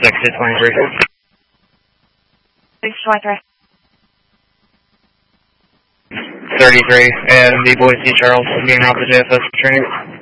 6-23. 6-23. 33, and the Boise Charles being out the JFS training.